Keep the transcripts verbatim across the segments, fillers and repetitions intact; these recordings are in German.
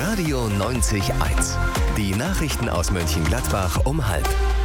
Radio neunzig eins. Die Nachrichten aus Mönchengladbach um halb.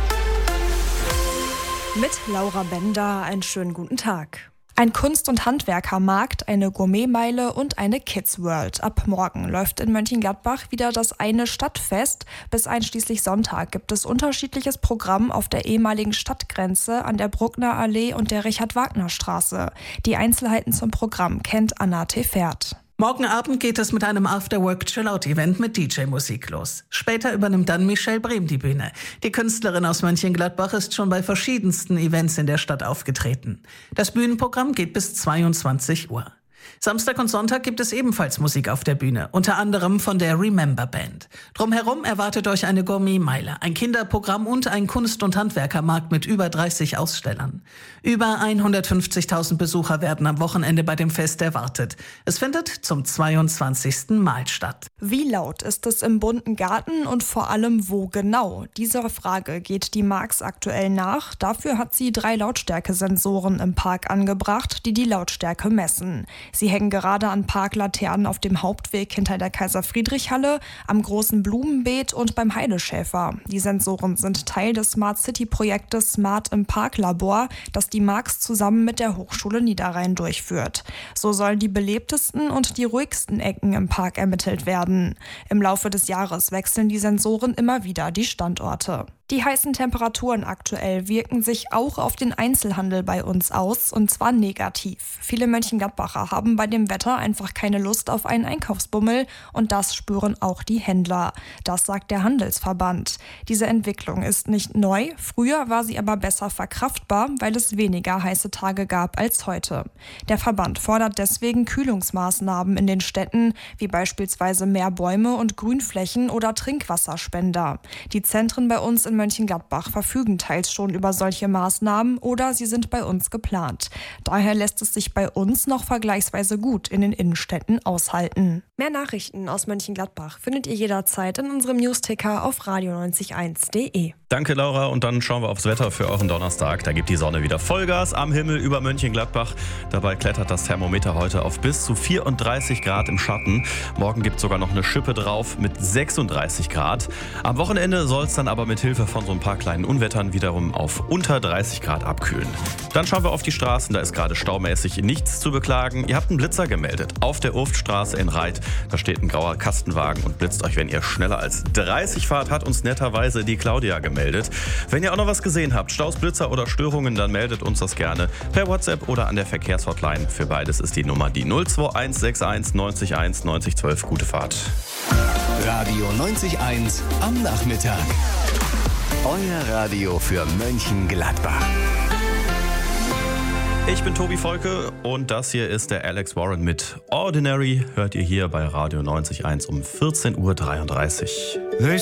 Mit Laura Bender einen schönen guten Tag. Ein Kunst- und Handwerkermarkt, eine Gourmetmeile und eine Kids World. Ab morgen läuft in Mönchengladbach wieder das eine Stadtfest. Bis einschließlich Sonntag gibt es unterschiedliches Programm auf der ehemaligen Stadtgrenze an der Bruckner Allee und der Richard-Wagner-Straße. Die Einzelheiten zum Programm kennt Anna Tefert. Morgen Abend geht es mit einem After-Work-Chill-Out-Event mit D J-Musik los. Später übernimmt dann Michelle Brehm die Bühne. Die Künstlerin aus Mönchengladbach ist schon bei verschiedensten Events in der Stadt aufgetreten. Das Bühnenprogramm geht bis zweiundzwanzig Uhr. Samstag und Sonntag gibt es ebenfalls Musik auf der Bühne, unter anderem von der Remember Band. Drumherum erwartet euch eine Gourmetmeile, ein Kinderprogramm und ein Kunst- und Handwerkermarkt mit über dreißig Ausstellern. Über hundertfünfzigtausend Besucher werden am Wochenende bei dem Fest erwartet. Es findet zum zweiundzwanzigsten Mal statt. Wie laut ist es im bunten Garten und vor allem wo genau? Dieser Frage geht die Marx aktuell nach. Dafür hat sie drei Lautstärkesensoren im Park angebracht, die die Lautstärke messen. Sie hängen gerade an Parklaternen auf dem Hauptweg hinter der Kaiser-Friedrich-Halle, am großen Blumenbeet und beim Heideschäfer. Die Sensoren sind Teil des Smart City-Projektes Smart im Park-Labor, das die Marx zusammen mit der Hochschule Niederrhein durchführt. So sollen die belebtesten und die ruhigsten Ecken im Park ermittelt werden. Im Laufe des Jahres wechseln die Sensoren immer wieder die Standorte. Die heißen Temperaturen aktuell wirken sich auch auf den Einzelhandel bei uns aus, und zwar negativ. Viele Mönchengladbacher haben bei dem Wetter einfach keine Lust auf einen Einkaufsbummel, und das spüren auch die Händler. Das sagt der Handelsverband. Diese Entwicklung ist nicht neu, früher war sie aber besser verkraftbar, weil es weniger heiße Tage gab als heute. Der Verband fordert deswegen Kühlungsmaßnahmen in den Städten, wie beispielsweise mehr Bäume und Grünflächen oder Trinkwasserspender. Die Zentren bei uns in Mönchengladbach verfügen teils schon über solche Maßnahmen oder sie sind bei uns geplant. Daher lässt es sich bei uns noch vergleichsweise gut in den Innenstädten aushalten. Mehr Nachrichten aus Mönchengladbach findet ihr jederzeit in unserem Newsticker auf radio neunzig eins punkt de. Danke, Laura. Und dann schauen wir aufs Wetter für euren Donnerstag. Da gibt die Sonne wieder Vollgas am Himmel über Mönchengladbach. Dabei klettert das Thermometer heute auf bis zu vierunddreißig Grad im Schatten. Morgen gibt es sogar noch eine Schippe drauf mit sechsunddreißig Grad. Am Wochenende soll es dann aber mit Hilfe von so ein paar kleinen Unwettern wiederum auf unter dreißig Grad abkühlen. Dann schauen wir auf die Straßen. Da ist gerade staumäßig nichts zu beklagen. Ihr habt einen Blitzer gemeldet. Auf der Urftstraße in Reit. Da steht ein grauer Kastenwagen und blitzt euch, wenn ihr schneller als dreißig fahrt, hat uns netterweise die Claudia gemeldet. Wenn ihr auch noch was gesehen habt, Staus, Blitzer oder Störungen, dann meldet uns das gerne per WhatsApp oder an der Verkehrshotline. Für beides ist die Nummer die null zwei eins sechs eins neun eins neun eins eins. Gute Fahrt. Radio neunzig eins am Nachmittag. Euer Radio für Mönchengladbach. Ich bin Tobi Volke und das hier ist der Alex Warren mit Ordinary. Hört ihr hier bei Radio neunzig eins um vierzehn Uhr dreiunddreißig.